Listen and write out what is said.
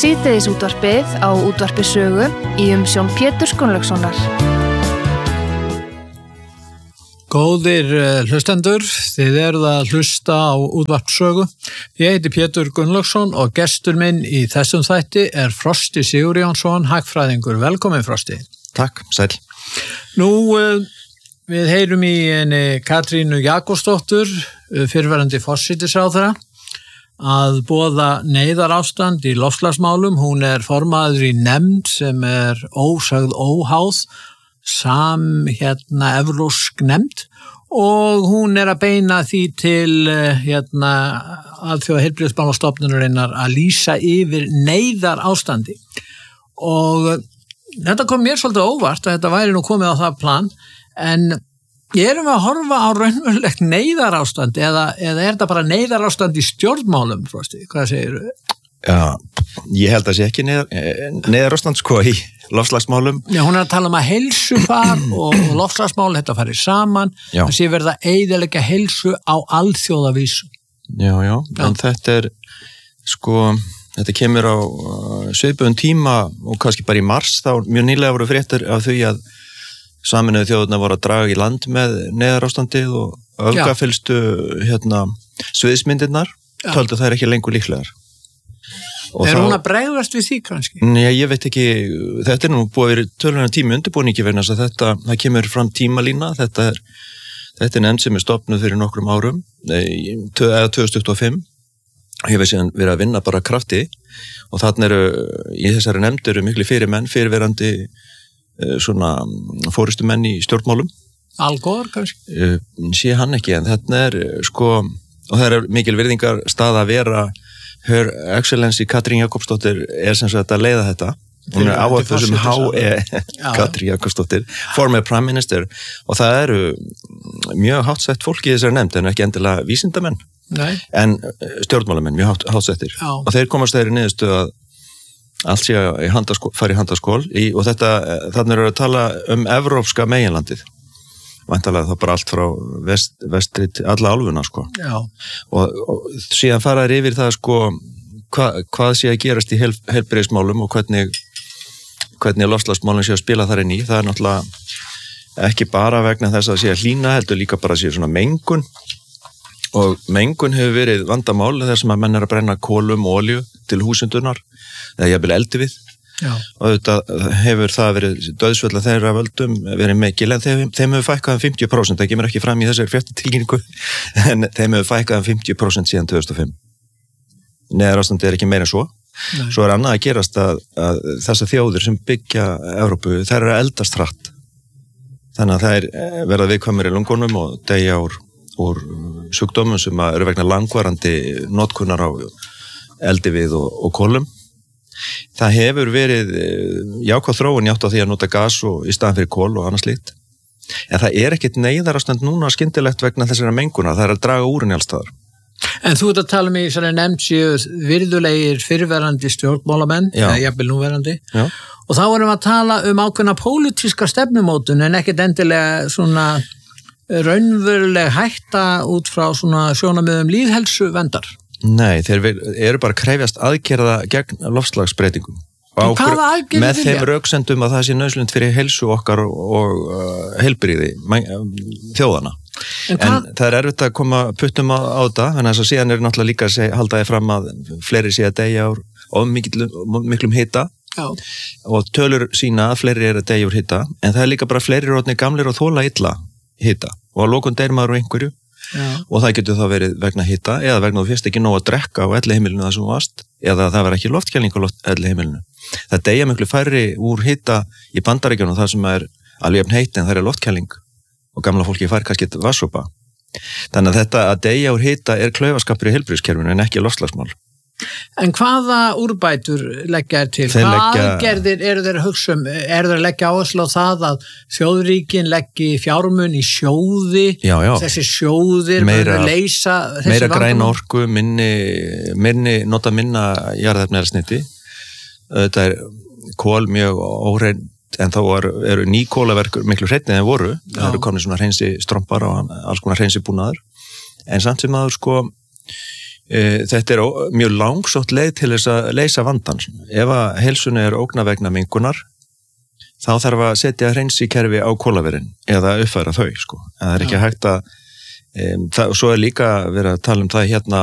Síðdegisútvarpið á Útvarpi Sögu í umsjón Péturs Gunnlaugssonar. Góðir hlustendur, þið eruð að hlusta á Útvarp Sögu. Ég heiti Pétur Gunnlaugsson og gestur minn í þessum þætti er Frosti Sigurjónsson, hagfræðingur. Velkomin Frosti. Takk, sæl. Nú, við heyrum í henni Katrínu Jakobsdóttur, fyrrverandi forsætisráðherra, að boða neyðarástand í loftslagsmálum. Hún er formaður í nefnd sem er ósögð óháð, evrópsk nefnd, og hún er að beina því til Alþjóðaheilbrigðismálastofnunarinnar að lýsa yfir neyðarástandi. Og þetta kom mér svolítið óvart að þetta væri nú komið á það plan, en erum við að horfa á raunverulegt neyðarástand eða er þetta bara neyðarástand í stjórnmálum, Frosti? Hvað segirðu? Já, ég held að sé ekki neyðarástand sko í loftslagsmálum. Já, hún er að tala um að heilsufar og loftslagsmál, þetta farið saman, það sé verið að eyðileggja heilsu á alþjóðavísu. Já, en þetta er sko, þetta kemur á svipuðum tíma og kannski bara í mars, þá mjög nýlega voru fréttir af því að Sameinuðu þjóðirnar voru að draga í land með neyðarástandið og öfgafyllstu sviðsmyndirnar, töldu þær ekki lengur líklegar. Og er hún að bregðast við því kannski? Nei, ég veit ekki, þetta er nú búið að vera tölulega tími undirbúningi vegna þess að það kemur fram tímalína, þetta er nefnd sem er stofnuð fyrir nokkrum árum, 2025, hefur síðan verið að vinna bara krafti og þarna í þessari nefnd eru miklu fyrirmenn, fyrirverandi svona forystumenn í stjórnmálum. Al Gore kannski? Sé hann ekki, en þarna sko, og það mikil virðingar stað að vera Her Excellency Katrín Jakobsdóttir sem sagt að leiða þetta. Hún áhægt þessum Katrín Jakobsdóttir, former Prime Minister, og það eru mjög háttsett fólk í þessari nefnd, en ekki endilega vísindamenn, en stjórnmálamenn, mjög hátsettir. Og þeir komast þeirri niðurstöðu að allt sé að fara í handaskól og þannig að tala evrópska meginlandið. Væntanlega það bara allt frá vestri til alla álfuna sko. Já. Og síðan fara þær yfir það sko hvað sé að gerast í heilbrigðismálum og hvernig loftslagsmálum sé að spila þar inn í. Það er náttúrulega ekki bara vegna þess að sé að hlýna, heldur líka bara að sé svona mengun. Og mengun hefur verið vandamál þess að menn að brenna kolum og olíu til húsundunar eða jafnvel eldi við. Já. Og þetta hefur það verið dauðsföll að þeirra völdum verið mikil, en þeim hefur fækkað 50%, það kemur ekki fram í þessari fréttatilkynningu, en þeim hefur fækkað 50% síðan 2005. Neyðarástandi er ekki meira en svo. Nei. Svo er annað að gerast að þessar þjóðir sem byggja Evrópu, þær eru að eldast hratt. Þannig að þær verða viðkvæmur í lungunum og deyja úr sjúkdómum sem eru vegna langvarandi notkunar á eldi við og kolum. Það hefur verið jákvæð þróun í átt á því að nota gas og í staðan fyrir kol og annað slíkt. En það er ekkert neyðarástand núna skyntilegt vegna þessara menguna, það er að draga úr henni alls staðar. En þú ert að tala um í þessari nefnd séu virðulegir fyrrverandi stjórnmálamenn, eða jafnvel núverandi, og þá erum við að tala um ákveðna pólitíska stefnumótun en ekkert endilega svona raunveruleg hætta út frá svona sjónarmiðum lýðheilsuverndar. Nei, þeir eru bara að krefjast aðgerða gegn loftslagsbreytingum. Með þeim röksendum að það sé nauðsynlegt fyrir heilsu okkar og heilbrigði þjóðana. En það er erfitt að koma puttum á þetta, þannig að síðan er náttúrulega líka að halda fram að fleiri sé að deyja úr miklum hita og tölur sína að fleiri eru að deyja úr hita, en það er líka bara fleiri orðnir gamlir og þola illa hita og að lokum deyr maður úr einhverju. Og það getur þá verið vegna hita eða vegna þú fyrst ekki nóg að drekka á elliheimilinu það sem þú varst eða það var ekki loftkæling á elliheimilinu. Það deyja miklu færri úr hita í Bandaríkjunum það sem er alveg jafn heitt en það er loftkæling og gamla fólki fær kannski vatnssopa. Þannig að þetta að deyja úr hita er klaufaskapur í heilbrigðiskerfinu en ekki loftslagsmál. En hvaða úrbætur leggja til? Hvað aðgerðir eru þeir að hugsa um? Eru þeir að leggja áherslu á það að þjóðríkin leggi fjármun í sjóði? Já. Þessi sjóðir verður að leysa þessi vandamál? Meira græn orku, nota minna jarðefnaeldsneyti. Þetta er kol mjög óhreint, en þá eru ný kólaverk miklu hreinni en voru. Það eru komin svona hreinsi strompar og alls konar hreinsi búnaður. En samt sem aður sko Þetta mjög langsótt leið til þess að leysa vandan. Ef að heilsunni ógna vegna mengunar, þá þarf að setja hreinsikerfi á kolaverin eða uppfæra þau, sko. En það ekki hægt að, svo líka verið að tala um það hérna